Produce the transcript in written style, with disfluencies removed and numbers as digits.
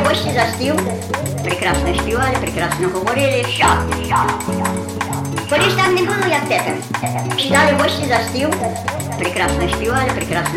гості за стіл, прекрасно співали, прекрасно говорили, що? Колись так не було, як тепер. Сідали гості за стіл, прекрасно співали, прекрасно